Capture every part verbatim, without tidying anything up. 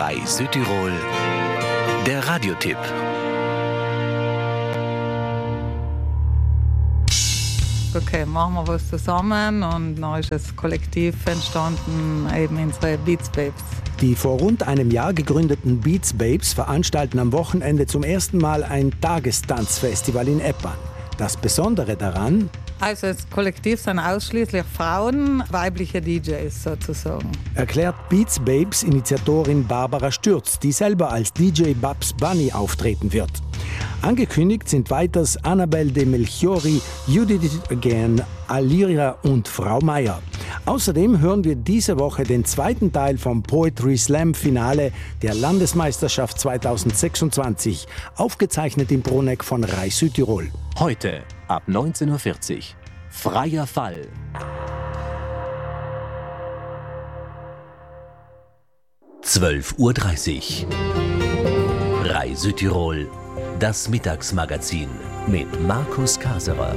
Frei Südtirol, der Radiotipp. Okay, machen wir was zusammen und dann ist das Kollektiv entstanden, eben unsere Beats Babes. Die vor rund einem Jahr gegründeten Beats Babes veranstalten am Wochenende zum ersten Mal ein Tagestanzfestival in Eppan. Das Besondere daran: Also das Kollektiv sind ausschließlich Frauen, weibliche D Js sozusagen. Erklärt Beats Babes Initiatorin Barbara Stürz, die selber als D J Babs Bunny auftreten wird. Angekündigt sind weiters Annabelle de Melchiori, You Did It Again, Alira und Frau Meier. Außerdem hören wir diese Woche den zweiten Teil vom Poetry Slam Finale der Landesmeisterschaft zweitausendsechsundzwanzig, aufgezeichnet im Proneck von Rai Südtirol. Heute ab neunzehn Uhr vierzig. Freier Fall. zwölf Uhr dreißig. Rai Südtirol. Das Mittagsmagazin mit Markus Kaserer.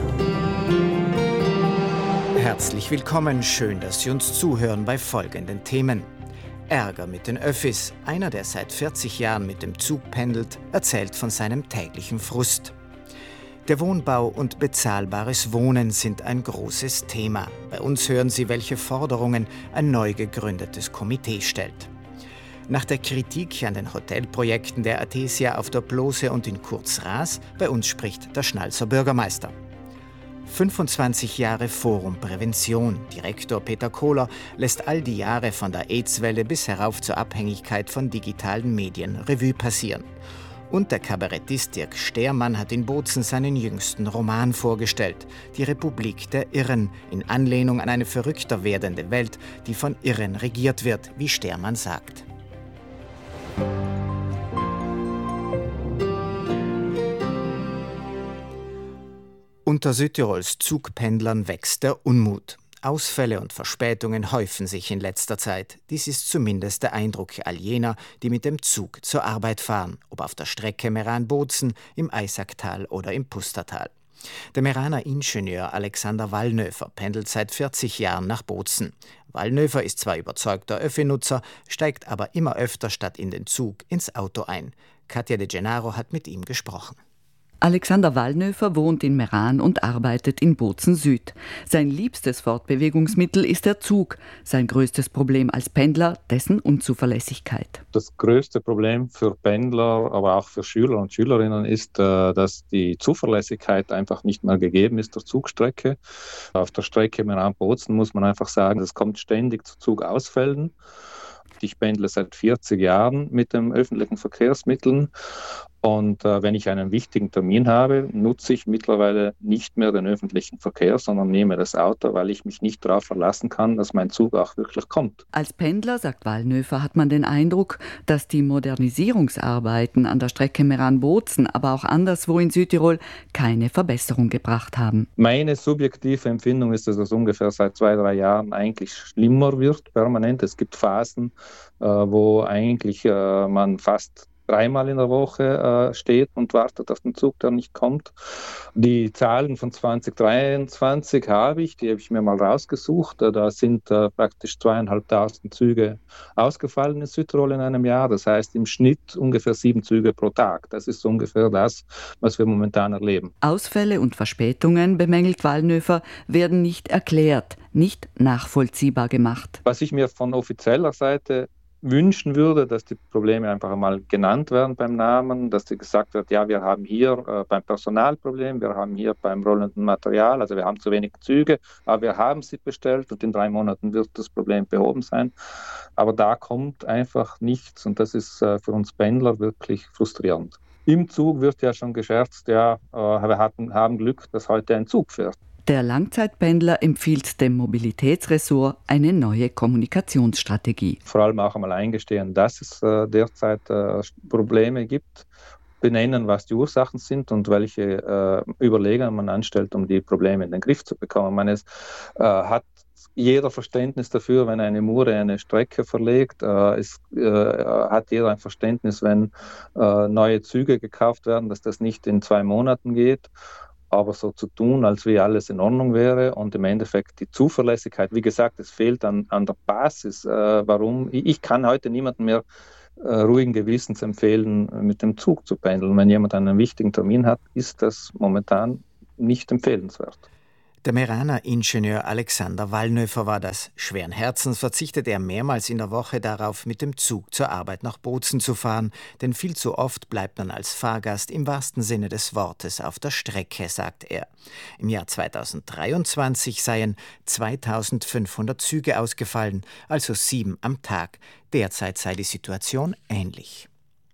Herzlich willkommen, schön, dass Sie uns zuhören bei folgenden Themen. Ärger mit den Öffis. Einer, der seit vierzig Jahren mit dem Zug pendelt, erzählt von seinem täglichen Frust. Der Wohnbau und bezahlbares Wohnen sind ein großes Thema. Bei uns hören Sie, welche Forderungen ein neu gegründetes Komitee stellt. Nach der Kritik an den Hotelprojekten der Athesia auf der Blose und in Kurzras, bei uns spricht der Schnalzer Bürgermeister. fünfundzwanzig Jahre Forum Prävention. Direktor Peter Kohler lässt all die Jahre von der AIDS-Welle bis herauf zur Abhängigkeit von digitalen Medien Revue passieren. Und der Kabarettist Dirk Stehrmann hat in Bozen seinen jüngsten Roman vorgestellt, Die Republik der Irren, in Anlehnung an eine verrückter werdende Welt, die von Irren regiert wird, wie Stehrmann sagt. Unter Südtirols Zugpendlern wächst der Unmut. Ausfälle und Verspätungen häufen sich in letzter Zeit. Dies ist zumindest der Eindruck all jener, die mit dem Zug zur Arbeit fahren, ob auf der Strecke Meran-Bozen, im Eisacktal oder im Pustertal. Der Meraner Ingenieur Alexander Wallnöfer pendelt seit vierzig Jahren nach Bozen. Wallnöfer ist zwar überzeugter Öffi-Nutzer, steigt aber immer öfter statt in den Zug ins Auto ein. Katja De Gennaro hat mit ihm gesprochen. Alexander Wallnöfer wohnt in Meran und arbeitet in Bozen Süd. Sein liebstes Fortbewegungsmittel ist der Zug. Sein größtes Problem als Pendler, dessen Unzuverlässigkeit. Das größte Problem für Pendler, aber auch für Schüler und Schülerinnen ist, dass die Zuverlässigkeit einfach nicht mehr gegeben ist der Zugstrecke. Auf der Strecke Meran-Bozen muss man einfach sagen, es kommt ständig zu Zugausfällen. Ich pendle seit vierzig Jahren mit den öffentlichen Verkehrsmitteln. Und äh, wenn ich einen wichtigen Termin habe, nutze ich mittlerweile nicht mehr den öffentlichen Verkehr, sondern nehme das Auto, weil ich mich nicht darauf verlassen kann, dass mein Zug auch wirklich kommt. Als Pendler, sagt Wallnöfer, hat man den Eindruck, dass die Modernisierungsarbeiten an der Strecke Meran-Bozen, aber auch anderswo in Südtirol, keine Verbesserung gebracht haben. Meine subjektive Empfindung ist, dass es ungefähr seit zwei, drei Jahren eigentlich schlimmer wird, permanent. Es gibt Phasen, äh, wo eigentlich äh, man fast dreimal in der Woche äh, steht und wartet auf den Zug, der nicht kommt. Die Zahlen von zwanzig dreiundzwanzig habe ich, die habe ich mir mal rausgesucht. Da sind äh, praktisch zweieinhalbtausend Züge ausgefallen in Südtirol in einem Jahr. Das heißt im Schnitt ungefähr sieben Züge pro Tag. Das ist ungefähr das, was wir momentan erleben. Ausfälle und Verspätungen, bemängelt Wallnöfer, werden nicht erklärt, nicht nachvollziehbar gemacht. Was ich mir von offizieller Seite wünschen würde, dass die Probleme einfach einmal genannt werden beim Namen, dass die gesagt wird, ja, wir haben hier äh, beim Personalproblem, wir haben hier beim rollenden Material, also wir haben zu wenig Züge, aber wir haben sie bestellt und in drei Monaten wird das Problem behoben sein. Aber da kommt einfach nichts und das ist äh, für uns Pendler wirklich frustrierend. Im Zug wird ja schon gescherzt, ja, äh, wir hatten, haben Glück, dass heute ein Zug fährt. Der Langzeitpendler empfiehlt dem Mobilitätsressort eine neue Kommunikationsstrategie. Vor allem auch einmal eingestehen, dass es äh, derzeit äh, Probleme gibt, benennen, was die Ursachen sind und welche äh, Überlegungen man anstellt, um die Probleme in den Griff zu bekommen. Man ist, äh, hat jeder Verständnis dafür, wenn eine Mure eine Strecke verlegt. Äh, es äh, hat jeder ein Verständnis, wenn äh, neue Züge gekauft werden, dass das nicht in zwei Monaten geht. Aber so zu tun, als wie alles in Ordnung wäre und im Endeffekt die Zuverlässigkeit, wie gesagt, es fehlt an, an der Basis. Äh, warum? Ich, ich kann heute niemanden mehr äh, ruhigen Gewissens empfehlen, mit dem Zug zu pendeln. Wenn jemand einen wichtigen Termin hat, ist das momentan nicht empfehlenswert. Der Meraner Ingenieur Alexander Wallnöfer war das. Schweren Herzens verzichtet er mehrmals in der Woche darauf, mit dem Zug zur Arbeit nach Bozen zu fahren, denn viel zu oft bleibt man als Fahrgast im wahrsten Sinne des Wortes auf der Strecke, sagt er. Im Jahr zweitausenddreiundzwanzig seien zweitausendfünfhundert Züge ausgefallen, also sieben am Tag. Derzeit sei die Situation ähnlich.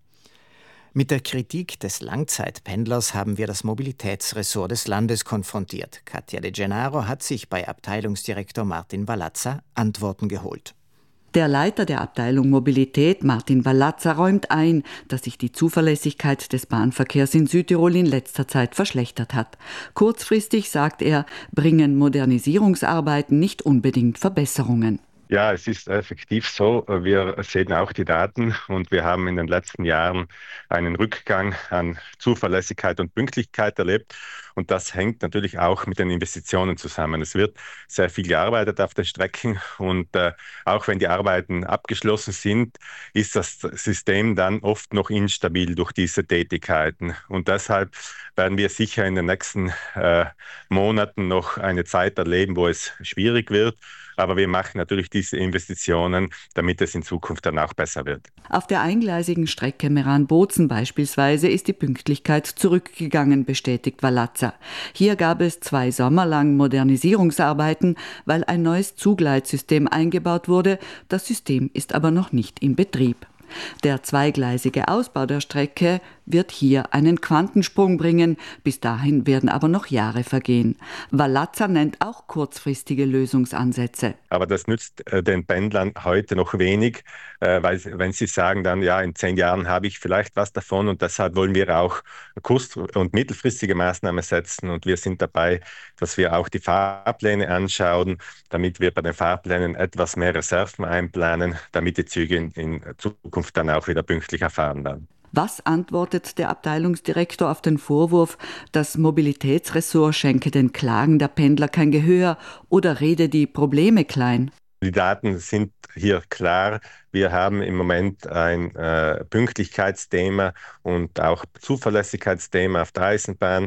Mit der Kritik des Langzeitpendlers haben wir das Mobilitätsressort des Landes konfrontiert. Katja De Gennaro hat sich bei Abteilungsdirektor Martin Valazza Antworten geholt. Der Leiter der Abteilung Mobilität, Martin Valazza, räumt ein, dass sich die Zuverlässigkeit des Bahnverkehrs in Südtirol in letzter Zeit verschlechtert hat. Kurzfristig, sagt er, bringen Modernisierungsarbeiten nicht unbedingt Verbesserungen. Ja, es ist effektiv so. Wir sehen auch die Daten und wir haben in den letzten Jahren einen Rückgang an Zuverlässigkeit und Pünktlichkeit erlebt. Und das hängt natürlich auch mit den Investitionen zusammen. Es wird sehr viel gearbeitet auf den Strecken und äh, auch wenn die Arbeiten abgeschlossen sind, ist das System dann oft noch instabil durch diese Tätigkeiten. Und deshalb werden wir sicher in den nächsten äh, Monaten noch eine Zeit erleben, wo es schwierig wird. Aber wir machen natürlich diese Investitionen, damit es in Zukunft dann auch besser wird. Auf der eingleisigen Strecke Meran-Bozen beispielsweise ist die Pünktlichkeit zurückgegangen, bestätigt Valazza. Hier gab es zwei Sommer lang Modernisierungsarbeiten, weil ein neues Zugleitsystem eingebaut wurde. Das System ist aber noch nicht in Betrieb. Der zweigleisige Ausbau der Strecke wird hier einen Quantensprung bringen. Bis dahin werden aber noch Jahre vergehen. Valazza nennt auch kurzfristige Lösungsansätze. Aber das nützt äh, den Pendlern heute noch wenig, äh, weil wenn sie sagen dann, ja, in zehn Jahren habe ich vielleicht was davon und deshalb wollen wir auch kurz- und mittelfristige Maßnahmen setzen und wir sind dabei, dass wir auch die Fahrpläne anschauen, damit wir bei den Fahrplänen etwas mehr Reserven einplanen, damit die Züge in, in Zukunft dann auch wieder pünktlicher fahren werden. Was antwortet der Abteilungsdirektor auf den Vorwurf, das Mobilitätsressort schenke den Klagen der Pendler kein Gehör oder rede die Probleme klein? Die Daten sind hier klar. Wir haben im Moment ein äh, Pünktlichkeitsthema und auch Zuverlässigkeitsthema auf der Eisenbahn.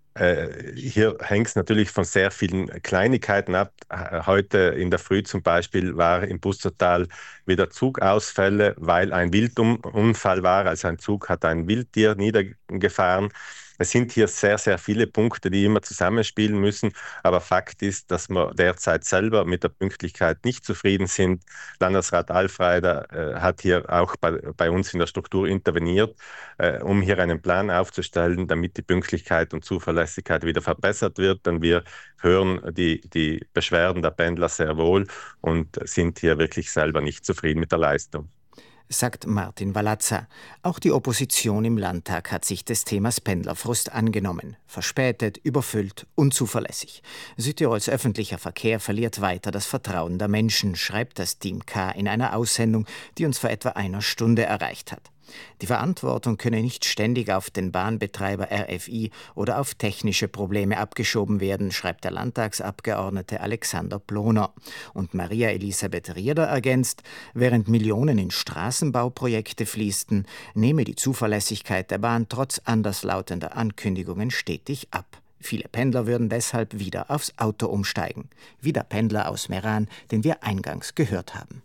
Äh, hier hängt es natürlich von sehr vielen Kleinigkeiten ab. Heute in der Früh zum Beispiel war im Bustertal wieder Zugausfälle, weil ein Wildunfall war. Also ein Zug hat ein Wildtier niedergefahren. Es sind hier sehr, sehr viele Punkte, die immer zusammenspielen müssen. Aber Fakt ist, dass wir derzeit selber mit der Pünktlichkeit nicht zufrieden sind. Landesrat Alfreider äh, hat hier auch bei, bei uns in der Struktur interveniert, äh, um hier einen Plan aufzustellen, damit die Pünktlichkeit und Zuverlässigkeit wieder verbessert wird. Denn wir hören die, die Beschwerden der Pendler sehr wohl und sind hier wirklich selber nicht zufrieden mit der Leistung. Sagt Martin Valazza. Auch die Opposition im Landtag hat sich des Themas Pendlerfrust angenommen. Verspätet, überfüllt, unzuverlässig. Südtirols öffentlicher Verkehr verliert weiter das Vertrauen der Menschen, schreibt das Team K in einer Aussendung, die uns vor etwa einer Stunde erreicht hat. Die Verantwortung könne nicht ständig auf den Bahnbetreiber R F I oder auf technische Probleme abgeschoben werden, schreibt der Landtagsabgeordnete Alexander Ploner. Und Maria Elisabeth Rieder ergänzt, während Millionen in Straßenbauprojekte fließten, nehme die Zuverlässigkeit der Bahn trotz anderslautender Ankündigungen stetig ab. Viele Pendler würden deshalb wieder aufs Auto umsteigen. Wie der Pendler aus Meran, den wir eingangs gehört haben.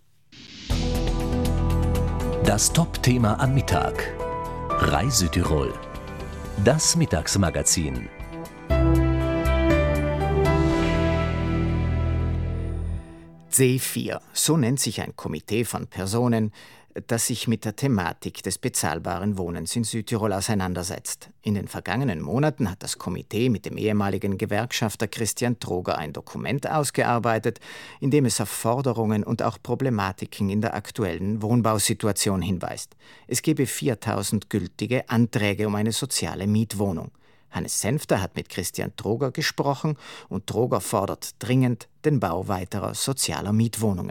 Das Top-Thema am Mittag. Reisütirol. Das Mittagsmagazin. C vier, so nennt sich ein Komitee von Personen, das sich mit der Thematik des bezahlbaren Wohnens in Südtirol auseinandersetzt. In den vergangenen Monaten hat das Komitee mit dem ehemaligen Gewerkschafter Christian Troger ein Dokument ausgearbeitet, in dem es auf Forderungen und auch Problematiken in der aktuellen Wohnbausituation hinweist. Es gebe viertausend gültige Anträge um eine soziale Mietwohnung. Hannes Senfter hat mit Christian Troger gesprochen und Troger fordert dringend den Bau weiterer sozialer Mietwohnungen.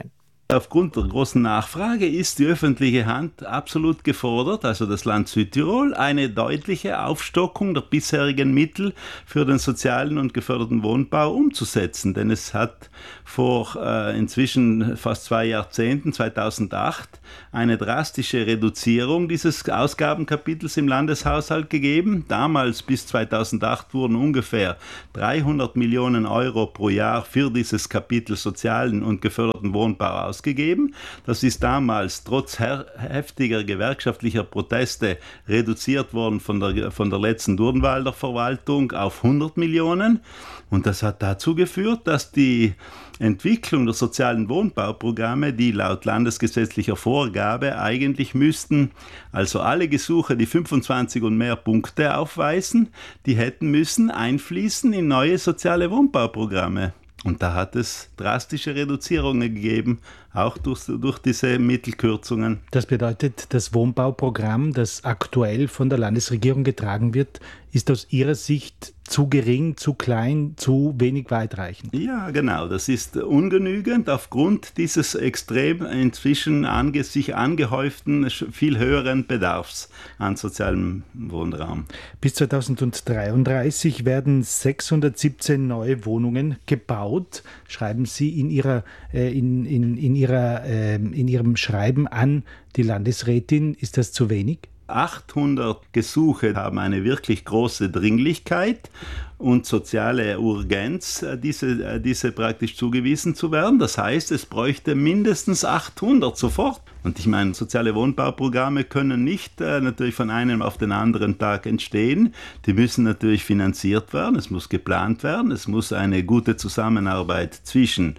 Aufgrund der großen Nachfrage ist die öffentliche Hand absolut gefordert, also das Land Südtirol, eine deutliche Aufstockung der bisherigen Mittel für den sozialen und geförderten Wohnbau umzusetzen. Denn es hat vor äh, inzwischen fast zwei Jahrzehnten, zweitausendacht, eine drastische Reduzierung dieses Ausgabenkapitels im Landeshaushalt gegeben. Damals bis zweitausendacht wurden ungefähr dreihundert Millionen Euro pro Jahr für dieses Kapitel sozialen und geförderten Wohnbau ausgegeben. Gegeben. Das ist damals trotz heftiger gewerkschaftlicher Proteste reduziert worden von der, von der letzten Durnwalder Verwaltung auf hundert Millionen. Und das hat dazu geführt, dass die Entwicklung der sozialen Wohnbauprogramme, die laut landesgesetzlicher Vorgabe eigentlich müssten, also alle Gesuche, die fünfundzwanzig und mehr Punkte aufweisen, die hätten müssen einfließen in neue soziale Wohnbauprogramme. Und da hat es drastische Reduzierungen gegeben, auch durch, durch diese Mittelkürzungen. Das bedeutet, das Wohnbauprogramm, das aktuell von der Landesregierung getragen wird, ist aus Ihrer Sicht zu gering, zu klein, zu wenig weitreichend? Ja, genau. Das ist ungenügend aufgrund dieses extrem inzwischen ange, sich angehäuften, viel höheren Bedarfs an sozialem Wohnraum. Bis zweitausenddreiunddreißig werden sechshundertsiebzehn neue Wohnungen gebaut, schreiben Sie in, ihrer, äh, in, in, in, ihrer, äh, in Ihrem Schreiben an die Landesrätin. Ist das zu wenig? achthundert Gesuche haben eine wirklich große Dringlichkeit und soziale Urgenz, diese, diese praktisch zugewiesen zu werden. Das heißt, es bräuchte mindestens achthundert sofort. Und ich meine, soziale Wohnbauprogramme können nicht äh, natürlich von einem auf den anderen Tag entstehen. Die müssen natürlich finanziert werden, es muss geplant werden, es muss eine gute Zusammenarbeit zwischen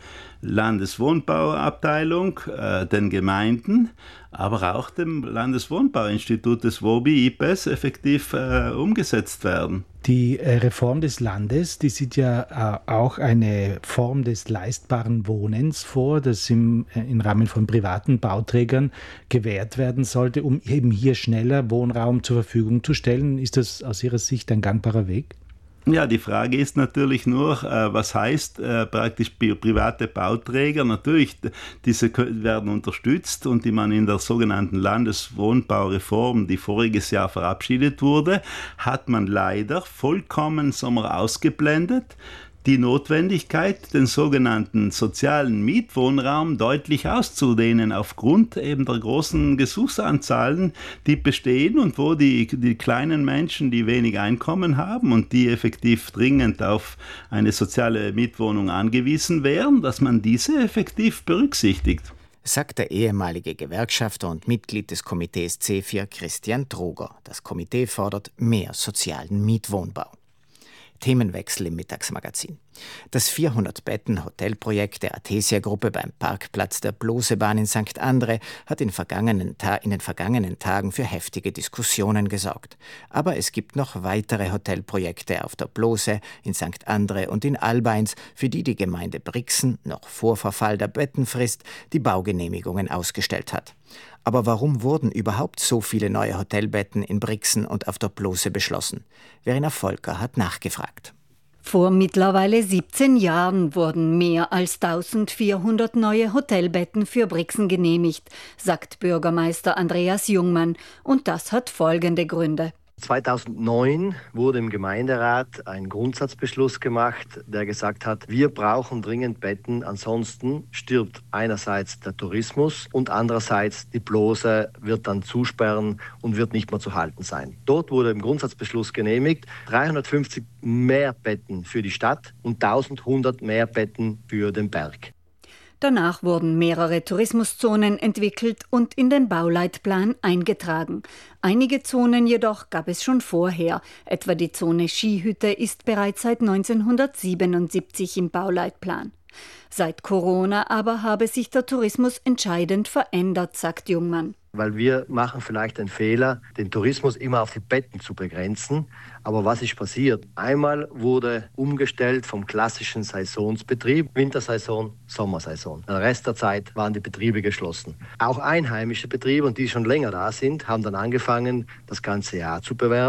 Landeswohnbauabteilung, äh, den Gemeinden, aber auch dem Landeswohnbauinstitut des W O B I, I P E S effektiv äh, umgesetzt werden. Die äh, Reform des Landes, die sieht ja äh, auch eine Form des leistbaren Wohnens vor, das im, äh, im Rahmen von privaten Bauträgern gewährt werden sollte, um eben hier schneller Wohnraum zur Verfügung zu stellen. Ist das aus Ihrer Sicht ein gangbarer Weg? Ja, die Frage ist natürlich nur, äh, was heißt äh, praktisch private Bauträger? Natürlich, diese werden unterstützt und die man in der sogenannten Landeswohnbaureform, die voriges Jahr verabschiedet wurde, hat man leider vollkommen sommer ausgeblendet. Die Notwendigkeit, den sogenannten sozialen Mietwohnraum deutlich auszudehnen, aufgrund eben der großen Gesuchsanzahlen, die bestehen und wo die, die kleinen Menschen, die wenig Einkommen haben und die effektiv dringend auf eine soziale Mietwohnung angewiesen wären, dass man diese effektiv berücksichtigt. Sagt der ehemalige Gewerkschafter und Mitglied des Komitees C vier Christian Troger. Das Komitee fordert mehr sozialen Mietwohnbau. Themenwechsel im Mittagsmagazin. Das vierhundert-Betten-Hotelprojekt der Athesia-Gruppe beim Parkplatz der Blosebahn in Sankt Andre hat in, vergangenen Ta- in den vergangenen Tagen für heftige Diskussionen gesorgt. Aber es gibt noch weitere Hotelprojekte auf der Blose, in Sankt Andre und in Albeins, für die die Gemeinde Brixen noch vor Verfall der Bettenfrist die Baugenehmigungen ausgestellt hat. Aber warum wurden überhaupt so viele neue Hotelbetten in Brixen und auf der Blose beschlossen? Verena Volker hat nachgefragt. Vor mittlerweile siebzehn Jahren wurden mehr als eintausendvierhundert neue Hotelbetten für Brixen genehmigt, sagt Bürgermeister Andreas Jungmann. Und das hat folgende Gründe. zweitausendneun wurde im Gemeinderat ein Grundsatzbeschluss gemacht, der gesagt hat, wir brauchen dringend Betten, ansonsten stirbt einerseits der Tourismus und andererseits die Blose wird dann zusperren und wird nicht mehr zu halten sein. Dort wurde im Grundsatzbeschluss genehmigt, dreihundertfünfzig mehr Betten für die Stadt und eintausendeinhundert mehr Betten für den Berg. Danach wurden mehrere Tourismuszonen entwickelt und in den Bauleitplan eingetragen. Einige Zonen jedoch gab es schon vorher. Etwa die Zone Skihütte ist bereits seit neunzehnhundertsiebenundsiebzig im Bauleitplan. Seit Corona aber habe sich der Tourismus entscheidend verändert, sagt Jungmann. Weil wir machen vielleicht den Fehler, den Tourismus immer auf die Betten zu begrenzen. Aber was ist passiert? Einmal wurde umgestellt vom klassischen Saisonsbetrieb, Wintersaison, Sommersaison. Den Rest der Zeit waren die Betriebe geschlossen. Auch einheimische Betriebe, und die schon länger da sind, haben dann angefangen, das ganze Jahr zu bewerben.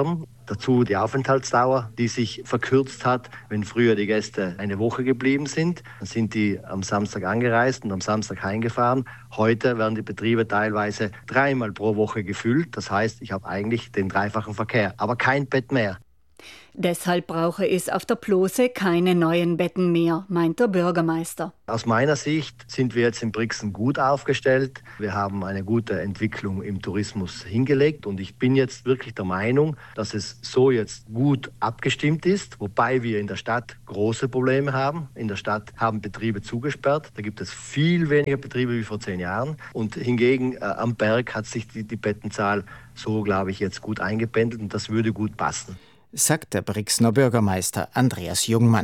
Dazu die Aufenthaltsdauer, die sich verkürzt hat. Wenn früher die Gäste eine Woche geblieben sind, dann sind die am Samstag angereist und am Samstag heimgefahren. Heute werden die Betriebe teilweise dreimal pro Woche gefüllt. Das heißt, ich habe eigentlich den dreifachen Verkehr, aber kein Bett mehr. Deshalb brauche es auf der Plose keine neuen Betten mehr, meint der Bürgermeister. Aus meiner Sicht sind wir jetzt in Brixen gut aufgestellt. Wir haben eine gute Entwicklung im Tourismus hingelegt und ich bin jetzt wirklich der Meinung, dass es so jetzt gut abgestimmt ist, wobei wir in der Stadt große Probleme haben. In der Stadt haben Betriebe zugesperrt, da gibt es viel weniger Betriebe wie vor zehn Jahren und hingegen äh, am Berg hat sich die, die Bettenzahl so, glaube ich, jetzt gut eingependelt und das würde gut passen, sagt der Brixener Bürgermeister Andreas Jungmann.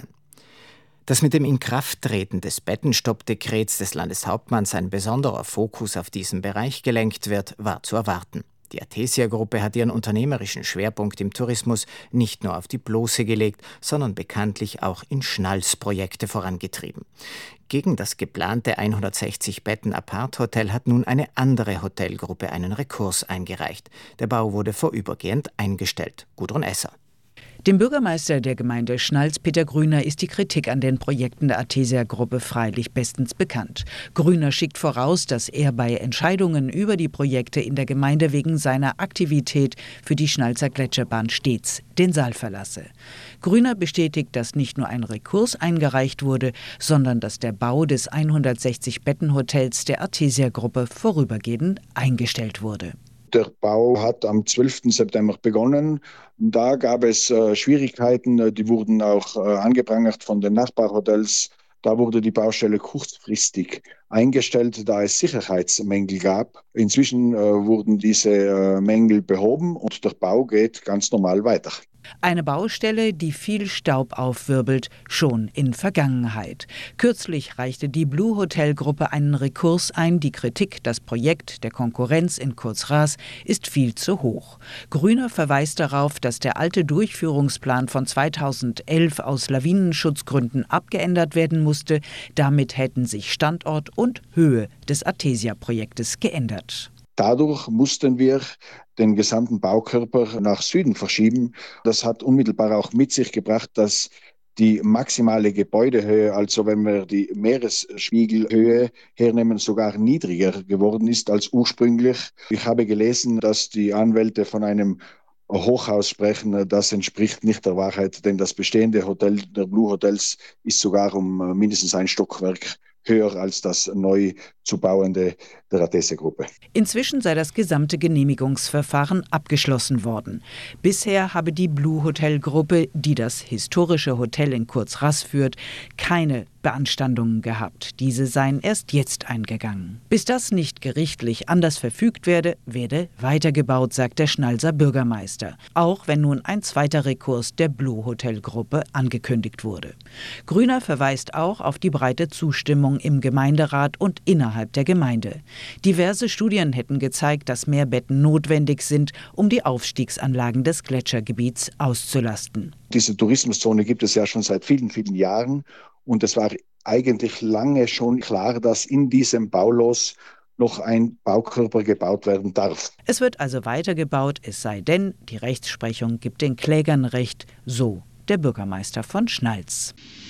Dass mit dem Inkrafttreten des Bettenstoppdekrets des Landeshauptmanns ein besonderer Fokus auf diesen Bereich gelenkt wird, war zu erwarten. Die Artesia-Gruppe hat ihren unternehmerischen Schwerpunkt im Tourismus nicht nur auf die Plose gelegt, sondern bekanntlich auch in Schnalz-Projekte vorangetrieben. Gegen das geplante hundertsechzig Betten Apart-Hotel hat nun eine andere Hotelgruppe einen Rekurs eingereicht. Der Bau wurde vorübergehend eingestellt. Gudrun Esser. Dem Bürgermeister der Gemeinde Schnalz, Peter Grüner, ist die Kritik an den Projekten der Artesia-Gruppe freilich bestens bekannt. Grüner schickt voraus, dass er bei Entscheidungen über die Projekte in der Gemeinde wegen seiner Aktivität für die Schnalzer Gletscherbahn stets den Saal verlasse. Grüner bestätigt, dass nicht nur ein Rekurs eingereicht wurde, sondern dass der Bau des hundertsechzig Bettenhotels der Artesia-Gruppe vorübergehend eingestellt wurde. Der Bau hat am zwölften September begonnen. Da gab es äh, Schwierigkeiten, die wurden auch äh, angeprangert von den Nachbarhotels. Da wurde die Baustelle kurzfristig eingestellt, da es Sicherheitsmängel gab. Inzwischen äh, wurden diese äh, Mängel behoben und der Bau geht ganz normal weiter. Eine Baustelle, die viel Staub aufwirbelt, schon in Vergangenheit. Kürzlich reichte die Blue Hotel Gruppe einen Rekurs ein. Die Kritik, das Projekt der Konkurrenz in Kurzras ist viel zu hoch. Grüner verweist darauf, dass der alte Durchführungsplan von zweitausendelf aus Lawinenschutzgründen abgeändert werden musste. Damit hätten sich Standort und Höhe des Artesia-Projektes geändert. Dadurch mussten wir den gesamten Baukörper nach Süden verschieben. Das hat unmittelbar auch mit sich gebracht, dass die maximale Gebäudehöhe, also wenn wir die Meeresspiegelhöhe hernehmen, sogar niedriger geworden ist als ursprünglich. Ich habe gelesen, dass die Anwälte von einem Hochhaus sprechen, das entspricht nicht der Wahrheit, denn das bestehende Hotel der Blue Hotels ist sogar um mindestens ein Stockwerk höher als das neu zu bauende der Artesia-Gruppe. Inzwischen sei das gesamte Genehmigungsverfahren abgeschlossen worden. Bisher habe die Blue Hotel Gruppe, die das historische Hotel in Kurzras führt, keine Beanstandungen gehabt. Diese seien erst jetzt eingegangen. Bis das nicht gerichtlich anders verfügt werde, werde weitergebaut, sagt der Schnalzer Bürgermeister. Auch wenn nun ein zweiter Rekurs der Blue Hotel Gruppe angekündigt wurde. Grüner verweist auch auf die breite Zustimmung im Gemeinderat und innerhalb der Gemeinde. Diverse Studien hätten gezeigt, dass mehr Betten notwendig sind, um die Aufstiegsanlagen des Gletschergebiets auszulasten. Diese Tourismuszone gibt es ja schon seit vielen, vielen Jahren. Und es war eigentlich lange schon klar, dass in diesem Baulos noch ein Baukörper gebaut werden darf. Es wird also weitergebaut, es sei denn, die Rechtsprechung gibt den Klägern Recht, so der Bürgermeister von Schnalz.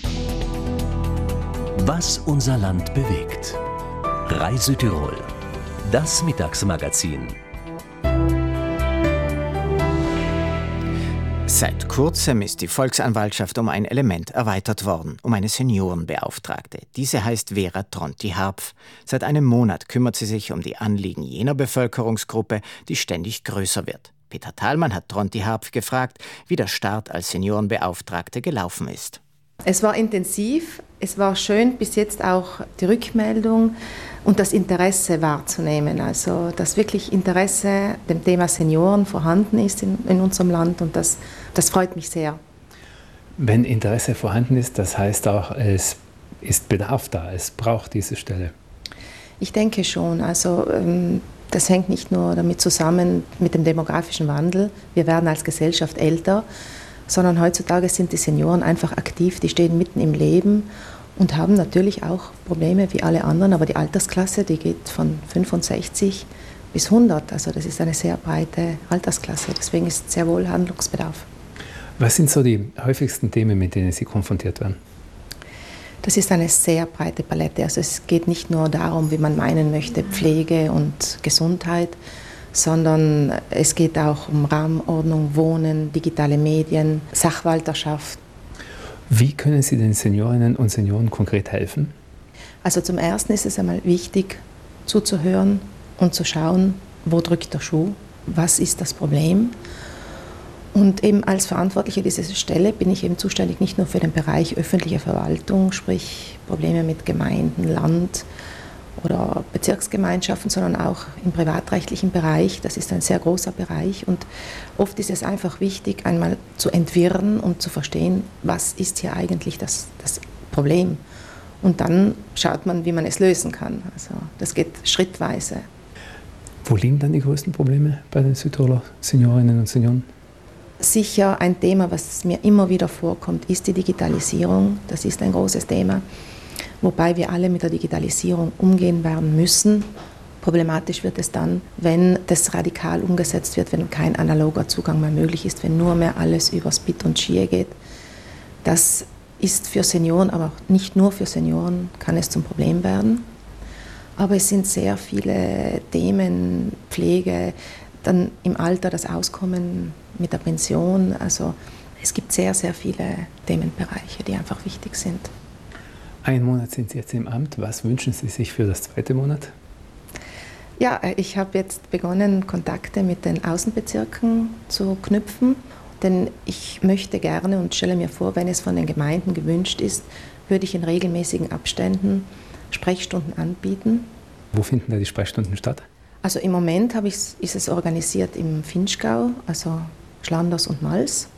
Was unser Land bewegt. Reise Tirol. Das Mittagsmagazin. Seit kurzem ist die Volksanwaltschaft um ein Element erweitert worden, um eine Seniorenbeauftragte. Diese heißt Vera Tronti-Harpf. Seit einem Monat kümmert sie sich um die Anliegen jener Bevölkerungsgruppe, die ständig größer wird. Peter Thalmann hat Tronti-Harpf gefragt, wie der Start als Seniorenbeauftragte gelaufen ist. Es war intensiv, es war schön, bis jetzt auch die Rückmeldung und das Interesse wahrzunehmen. Also, dass wirklich Interesse dem Thema Senioren vorhanden ist in, in unserem Land und das, das freut mich sehr. Wenn Interesse vorhanden ist, das heißt auch, es ist Bedarf da, es braucht diese Stelle. Ich denke schon. Also, das hängt nicht nur damit zusammen mit dem demografischen Wandel. Wir werden als Gesellschaft älter, sondern heutzutage sind die Senioren einfach aktiv, die stehen mitten im Leben und haben natürlich auch Probleme wie alle anderen, aber die Altersklasse, die geht von fünfundsechzig bis hundert. Also das ist eine sehr breite Altersklasse. Deswegen ist sehr wohl Handlungsbedarf. Was sind so die häufigsten Themen, mit denen Sie konfrontiert werden? Das ist eine sehr breite Palette. Also es geht nicht nur darum, wie man meinen möchte, Pflege und Gesundheit, sondern es geht auch um Raumordnung, Wohnen, digitale Medien, Sachwalterschaft. Wie können Sie den Seniorinnen und Senioren konkret helfen? Also zum Ersten ist es einmal wichtig, zuzuhören und zu schauen, wo drückt der Schuh, was ist das Problem. Und eben als Verantwortliche dieser Stelle bin ich eben zuständig nicht nur für den Bereich öffentliche Verwaltung, sprich Probleme mit Gemeinden, Land oder Bezirksgemeinschaften, sondern auch im privatrechtlichen Bereich. Das ist ein sehr großer Bereich und oft ist es einfach wichtig, einmal zu entwirren und zu verstehen, was ist hier eigentlich das, das Problem. Und dann schaut man, wie man es lösen kann. Also das geht schrittweise. Wo liegen dann die größten Probleme bei den Südtiroler Seniorinnen und Senioren? Sicher ein Thema, was mir immer wieder vorkommt, ist die Digitalisierung. Das ist ein großes Thema, wobei wir alle mit der Digitalisierung umgehen werden müssen. Problematisch wird es dann, wenn das radikal umgesetzt wird, wenn kein analoger Zugang mehr möglich ist, wenn nur mehr alles übers Bit und Schie geht. Das ist für Senioren, aber nicht nur für Senioren, kann es zum Problem werden. Aber es sind sehr viele Themen, Pflege, dann im Alter das Auskommen mit der Pension. Also es gibt sehr, sehr viele Themenbereiche, die einfach wichtig sind. Einen Monat sind Sie jetzt im Amt. Was wünschen Sie sich für das zweite Monat? Ja, ich habe jetzt begonnen, Kontakte mit den Außenbezirken zu knüpfen. Denn ich möchte gerne und stelle mir vor, wenn es von den Gemeinden gewünscht ist, würde ich in regelmäßigen Abständen Sprechstunden anbieten. Wo finden da die Sprechstunden statt? Also im Moment habe ich, ist es organisiert im Vinschgau, also Schlanders und Mals.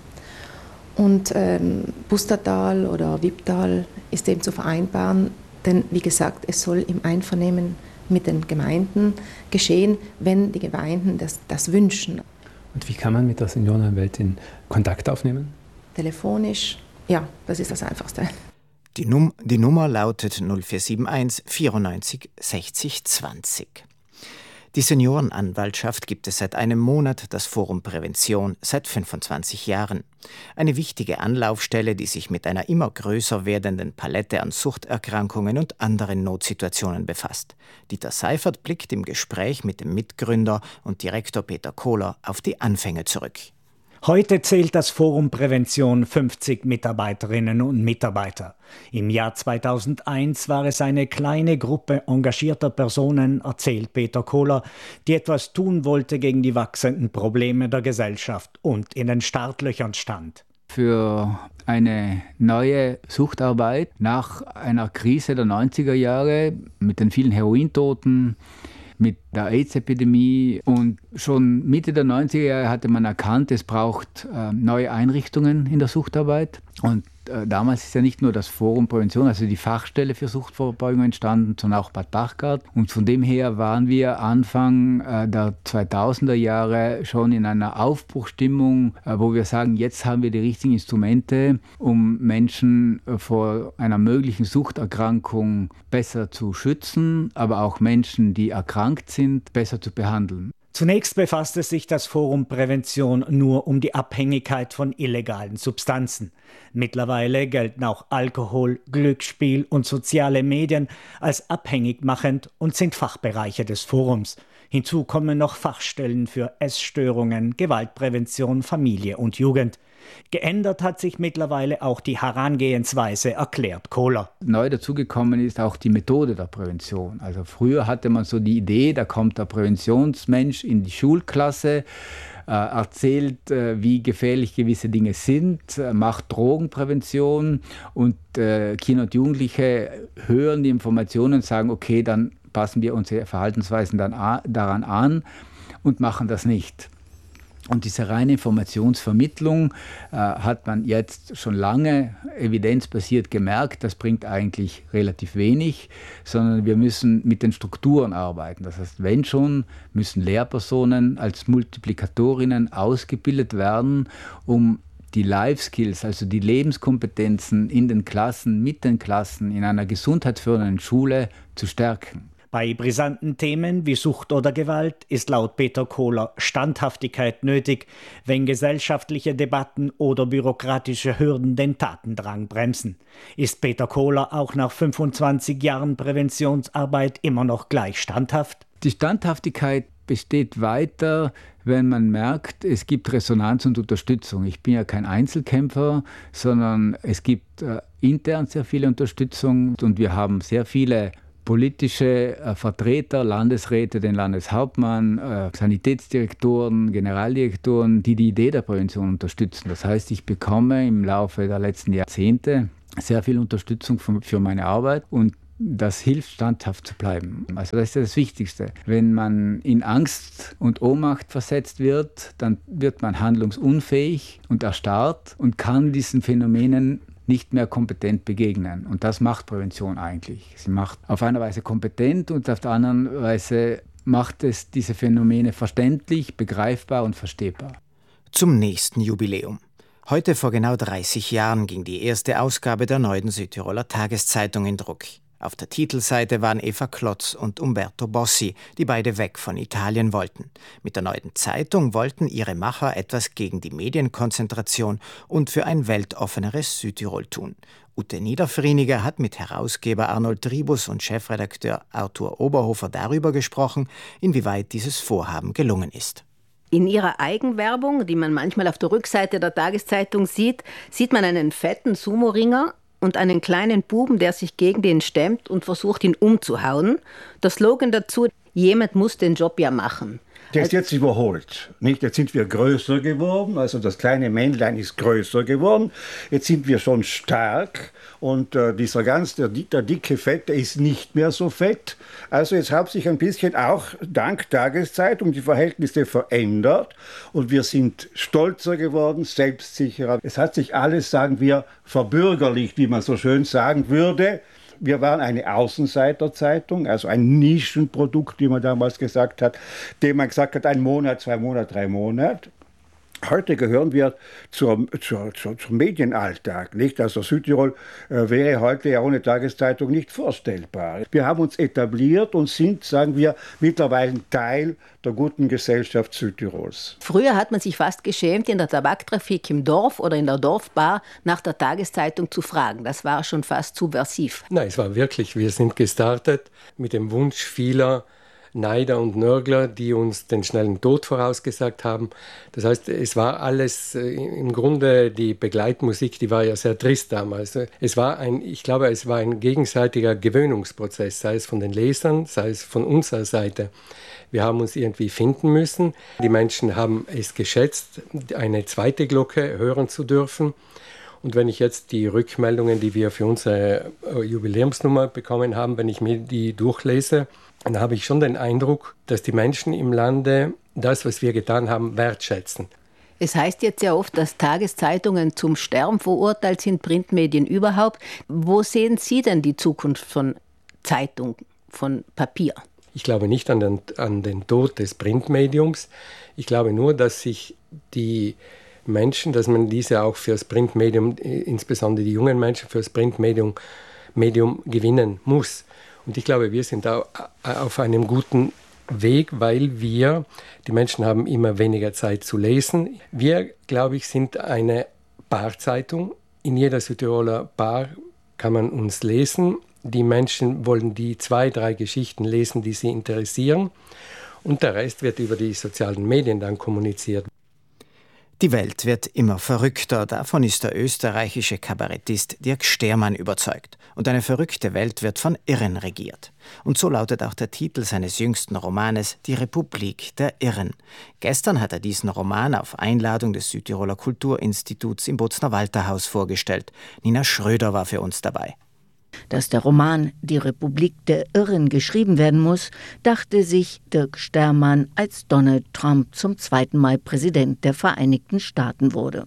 Und ähm, Pustertal oder Wipptal ist eben zu vereinbaren, denn wie gesagt, es soll im Einvernehmen mit den Gemeinden geschehen, wenn die Gemeinden das, das wünschen. Und wie kann man mit der Seniorenwelt in Kontakt aufnehmen? Telefonisch, ja, das ist das Einfachste. Die, Num- die Nummer lautet null vier sieben eins vierundneunzig sechzig zwanzig. Die Seniorenanwaltschaft gibt es seit einem Monat, das Forum Prävention seit fünfundzwanzig Jahren. Eine wichtige Anlaufstelle, die sich mit einer immer größer werdenden Palette an Suchterkrankungen und anderen Notsituationen befasst. Dieter Seifert blickt im Gespräch mit dem Mitgründer und Direktor Peter Kohler auf die Anfänge zurück. Heute zählt das Forum Prävention fünfzig Mitarbeiterinnen und Mitarbeiter. Im Jahr zweitausendeins war es eine kleine Gruppe engagierter Personen, erzählt Peter Kohler, die etwas tun wollte gegen die wachsenden Probleme der Gesellschaft und in den Startlöchern stand. Für eine neue Suchtarbeit nach einer Krise der neunziger Jahre mit den vielen Herointoten, mit der AIDS-Epidemie, und schon Mitte der neunziger Jahre hatte man erkannt, es braucht äh, neue Einrichtungen in der Suchtarbeit. Und äh, damals ist ja nicht nur das Forum Prävention, also die Fachstelle für Suchtvorbeugung entstanden, sondern auch Bad Dachgard. Und von dem her waren wir Anfang äh, der zweitausender Jahre schon in einer Aufbruchstimmung, äh, wo wir sagen, jetzt haben wir die richtigen Instrumente, um Menschen äh, vor einer möglichen Suchterkrankung besser zu schützen, aber auch Menschen, die erkrankt sind, besser zu behandeln. Zunächst befasste sich das Forum Prävention nur um die Abhängigkeit von illegalen Substanzen. Mittlerweile gelten auch Alkohol, Glücksspiel und soziale Medien als abhängig machend und sind Fachbereiche des Forums. Hinzu kommen noch Fachstellen für Essstörungen, Gewaltprävention, Familie und Jugend. Geändert hat sich mittlerweile auch die Herangehensweise, erklärt Kohler. Neu dazugekommen ist auch die Methode der Prävention. Also früher hatte man so die Idee, da kommt der Präventionsmensch in die Schulklasse, äh, erzählt, äh, wie gefährlich gewisse Dinge sind, äh, macht Drogenprävention, und äh, Kinder und Jugendliche hören die Informationen und sagen, okay, dann passen wir unsere Verhaltensweisen dann a- daran an und machen das nicht. Und diese reine Informationsvermittlung äh, hat man jetzt schon lange evidenzbasiert gemerkt, das bringt eigentlich relativ wenig, sondern wir müssen mit den Strukturen arbeiten. Das heißt, wenn schon, müssen Lehrpersonen als Multiplikatorinnen ausgebildet werden, um die Life Skills, also die Lebenskompetenzen in den Klassen, mit den Klassen, in einer gesundheitsfördernden Schule zu stärken. Bei brisanten Themen wie Sucht oder Gewalt ist laut Peter Kohler Standhaftigkeit nötig, wenn gesellschaftliche Debatten oder bürokratische Hürden den Tatendrang bremsen. Ist Peter Kohler auch nach fünfundzwanzig Jahren Präventionsarbeit immer noch gleich standhaft? Die Standhaftigkeit besteht weiter, wenn man merkt, es gibt Resonanz und Unterstützung. Ich bin ja kein Einzelkämpfer, sondern es gibt äh, intern sehr viele Unterstützung und wir haben sehr viele politische äh, Vertreter, Landesräte, den Landeshauptmann, äh, Sanitätsdirektoren, Generaldirektoren, die die Idee der Prävention unterstützen. Das heißt, ich bekomme im Laufe der letzten Jahrzehnte sehr viel Unterstützung für, für meine Arbeit und das hilft, standhaft zu bleiben. Also das ist das Wichtigste. Wenn man in Angst und Ohnmacht versetzt wird, dann wird man handlungsunfähig und erstarrt und kann diesen Phänomenen nicht mehr kompetent begegnen. Und das macht Prävention eigentlich. Sie macht auf einer Weise kompetent und auf der anderen Weise macht es diese Phänomene verständlich, begreifbar und verstehbar. Zum nächsten Jubiläum. Heute vor genau dreißig Jahren ging die erste Ausgabe der Neuen Südtiroler Tageszeitung in Druck. Auf der Titelseite waren Eva Klotz und Umberto Bossi, die beide weg von Italien wollten. Mit der Neuen Zeitung wollten ihre Macher etwas gegen die Medienkonzentration und für ein weltoffeneres Südtirol tun. Ute Niederfrieniger hat mit Herausgeber Arnold Tribus und Chefredakteur Arthur Oberhofer darüber gesprochen, inwieweit dieses Vorhaben gelungen ist. In ihrer Eigenwerbung, die man manchmal auf der Rückseite der Tageszeitung sieht, sieht man einen fetten Sumo-Ringer und einen kleinen Buben, der sich gegen den stemmt und versucht, ihn umzuhauen. Der Slogan dazu: Jemand muss den Job ja machen. Der ist jetzt überholt. Nicht? Jetzt sind wir größer geworden, also das kleine Männlein ist größer geworden. Jetzt sind wir schon stark und äh, dieser ganz, der, der dicke Fette ist nicht mehr so fett. Also jetzt haben sich ein bisschen auch dank Tageszeitung die Verhältnisse verändert und wir sind stolzer geworden, selbstsicherer. Es hat sich alles, sagen wir, verbürgerlicht, wie man so schön sagen würde. Wir waren eine Außenseiterzeitung, also ein Nischenprodukt, wie man damals gesagt hat, dem man gesagt hat, ein Monat, zwei Monate, drei Monate. Heute gehören wir zur, zur, zur, zum Medienalltag, nicht? Also Südtirol äh, wäre heute ja ohne Tageszeitung nicht vorstellbar. Wir haben uns etabliert und sind, sagen wir, mittlerweile Teil der guten Gesellschaft Südtirols. Früher hat man sich fast geschämt, in der Tabaktrafik im Dorf oder in der Dorfbar nach der Tageszeitung zu fragen. Das war schon fast subversiv. Nein, es war wirklich, wir sind gestartet mit dem Wunsch vieler Neider und Nörgler, die uns den schnellen Tod vorausgesagt haben. Das heißt, es war alles äh, im Grunde, die Begleitmusik, die war ja sehr trist damals. Es war ein, ich glaube, es war ein gegenseitiger Gewöhnungsprozess, sei es von den Lesern, sei es von unserer Seite. Wir haben uns irgendwie finden müssen. Die Menschen haben es geschätzt, eine zweite Glocke hören zu dürfen. Und wenn ich jetzt die Rückmeldungen, die wir für unsere Jubiläumsnummer bekommen haben, wenn ich mir die durchlese, dann habe ich schon den Eindruck, dass die Menschen im Lande das, was wir getan haben, wertschätzen. Es heißt jetzt ja oft, dass Tageszeitungen zum Sterben verurteilt sind, Printmedien überhaupt. Wo sehen Sie denn die Zukunft von Zeitung, von Papier? Ich glaube nicht an den, an den Tod des Printmediums. Ich glaube nur, dass sich die Menschen, dass man diese auch für das Printmedium, insbesondere die jungen Menschen, für das Printmedium Medium gewinnen muss. Und ich glaube, wir sind da auf einem guten Weg, weil wir, die Menschen haben immer weniger Zeit zu lesen. Wir, glaube ich, sind eine Barzeitung. In jeder Südtiroler Bar kann man uns lesen. Die Menschen wollen die zwei, drei Geschichten lesen, die sie interessieren. Und der Rest wird über die sozialen Medien dann kommuniziert. Die Welt wird immer verrückter, davon ist der österreichische Kabarettist Dirk Stermann überzeugt. Und eine verrückte Welt wird von Irren regiert. Und so lautet auch der Titel seines jüngsten Romanes Die Republik der Irren. Gestern hat er diesen Roman auf Einladung des Südtiroler Kulturinstituts im Bozner Walterhaus vorgestellt. Nina Schröder war für uns dabei. Dass der Roman Die Republik der Irren geschrieben werden muss, dachte sich Dirk Stermann, als Donald Trump zum zweiten Mal Präsident der Vereinigten Staaten wurde.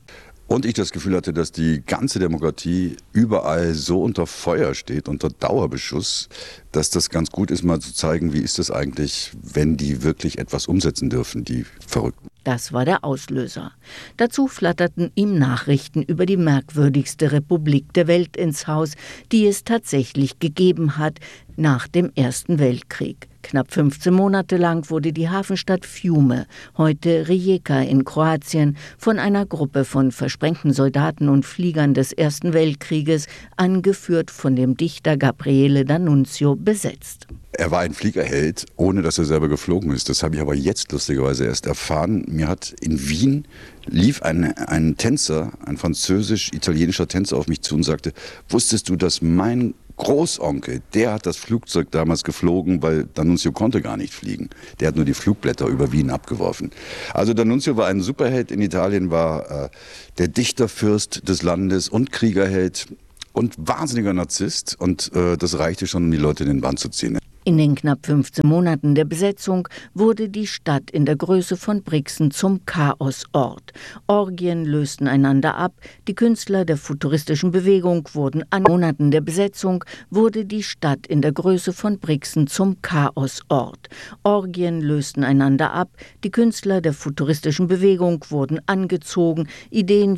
Und ich das Gefühl hatte, dass die ganze Demokratie überall so unter Feuer steht, unter Dauerbeschuss, dass das ganz gut ist, mal zu zeigen, wie ist das eigentlich, wenn die wirklich etwas umsetzen dürfen, die Verrückten. Das war der Auslöser. Dazu flatterten ihm Nachrichten über die merkwürdigste Republik der Welt ins Haus, die es tatsächlich gegeben hat nach dem Ersten Weltkrieg. Knapp fünfzehn Monate lang wurde die Hafenstadt Fiume, heute Rijeka in Kroatien, von einer Gruppe von versprengten Soldaten und Fliegern des Ersten Weltkrieges, angeführt von dem Dichter Gabriele D'Annunzio, besetzt. Er war ein Fliegerheld, ohne dass er selber geflogen ist. Das habe ich aber jetzt lustigerweise erst erfahren. Mir hat in Wien lief ein, ein Tänzer, ein französisch-italienischer Tänzer auf mich zu und sagte, wusstest du, dass mein Großonkel, der hat das Flugzeug damals geflogen, weil D'Annunzio konnte gar nicht fliegen. Der hat nur die Flugblätter über Wien abgeworfen. Also D'Annunzio war ein Superheld in Italien, war äh, der Dichterfürst des Landes und Kriegerheld und wahnsinniger Narzisst. Und äh, das reichte schon, um die Leute in den Bann zu ziehen. In den knapp fünfzehn Monaten der Besetzung wurde die Stadt in der Größe von Brixen zum Chaosort. Orgien lösten einander ab, die Künstler der futuristischen Bewegung wurden an Monaten der Besetzung wurde die Stadt in der Größe von Brixen zum Chaosort. Orgien lösten einander ab, die Künstler der futuristischen Bewegung wurden angezogen, Ideen